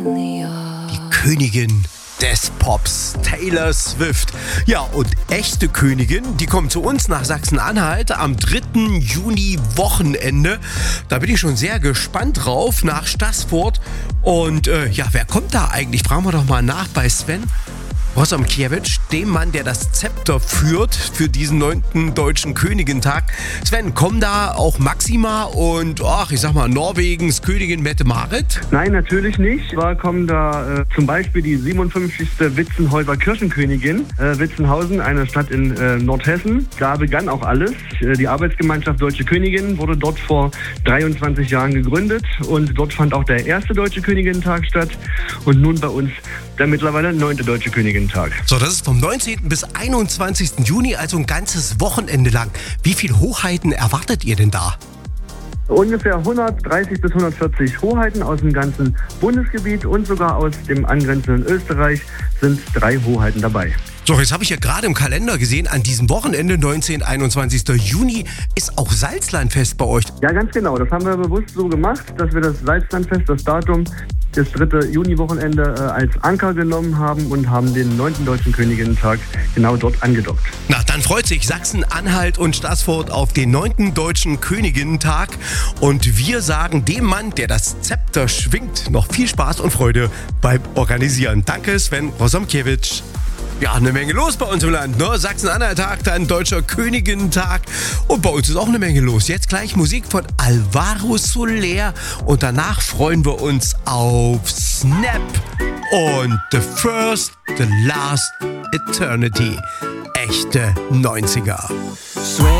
Die Königin des Pops, Taylor Swift. Ja, und echte Königin, die kommt zu uns nach Sachsen-Anhalt am 3. Juni Wochenende. Da bin ich schon sehr gespannt drauf, nach Staßfurt. Und wer kommt da eigentlich? Fragen wir doch mal nach bei Sven Rosomkiewicz, dem Mann, der das Zepter führt für diesen 9. Deutschen Königentag. Sven, kommen da auch Maxima und, Norwegens Königin Mette-Marit? Nein, natürlich nicht. Zwar kommen da zum Beispiel die 57. Witzenhäuser Kirchenkönigin, Witzenhausen, eine Stadt in Nordhessen. Da begann auch alles. Die Arbeitsgemeinschaft Deutsche Königin wurde dort vor 23 Jahren gegründet und dort fand auch der erste Deutsche Königentag statt und nun bei uns der mittlerweile 9. Deutsche Königentag. So, das ist vom 19. bis 21. Juni, also ein ganzes Wochenende lang. Wie viele Hochheiten erwartet ihr denn da? Ungefähr 130 bis 140 Hoheiten aus dem ganzen Bundesgebiet und sogar aus dem angrenzenden Österreich sind 3 Hoheiten dabei. So, jetzt habe ich ja gerade im Kalender gesehen, an diesem Wochenende, 19. 21. Juni, ist auch Salzlandfest bei euch. Ja, ganz genau. Das haben wir bewusst so gemacht, dass wir das Salzlandfest, das Datum, das 3. Juni-Wochenende als Anker genommen haben und haben den 9. Deutschen Königentag genau dort angedockt. Na, dann freut sich Sachsen-Anhalt und Staßfurt auf den 9. Deutschen Königentag. Und wir sagen dem Mann, der das Zepter schwingt, noch viel Spaß und Freude beim Organisieren. Danke, Sven Rosomkiewicz. Ja, eine Menge los bei uns im Land, ne? Sachsen-Anhalt-Tag, dann Deutscher Königentag. Und bei uns ist auch eine Menge los. Jetzt gleich Musik von Alvaro Soler. Und danach freuen wir uns auf Snap und The First, The Last Eternity. Echte 90er.